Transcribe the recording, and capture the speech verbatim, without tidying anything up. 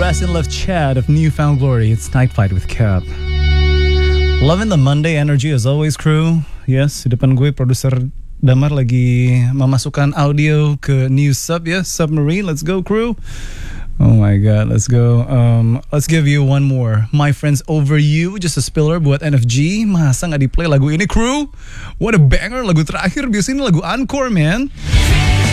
Rest in Love Chat of Newfound Glory. It's Night Fight with Cap. Loving the Monday energy as always, crew. Yes, di depan gue produser Damar lagi memasukkan audio ke new sub ya, Submarine. Let's go, crew. Oh my god, let's go. Um, let's give you one more. My Friends Over You, just a spiller buat N F G. Masa nggak di play lagu ini, crew? What a banger, lagu terakhir. Biasanya ini lagu encore, man.